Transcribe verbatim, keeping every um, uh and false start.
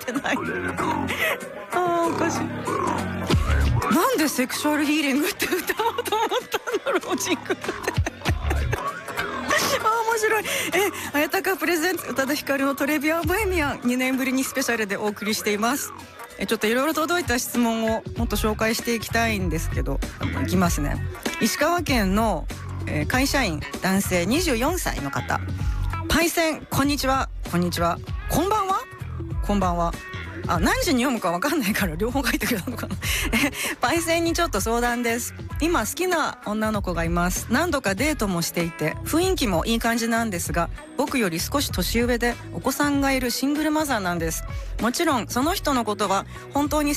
てないあーおかしい。なんでセクシュアルヒーリングって歌おうと思ったんだろうジングルってあー面白い。え綾鷹プレゼンツ宇多田ヒカルのトレビアンボヘミアンにねんぶりにスペシャルでお送りしています。えちょっといろいろ届いた質問をもっと紹介していきたいんですけどいきますね。石川県の、えー、会社員男性にじゅうよんさいの方。パイセンこんにちは。こんにちは。こんばんは。こんばんは。あ何時に読むか分かんないから両方書いてくれたのかなパイセンにちょっと相談です。今好きな女の子がいます。何度かデートもしていて雰囲気もいい感じなんですが僕より少し年上でお子さんがいるシングルマザーなんです。もちろんその人のことは本当に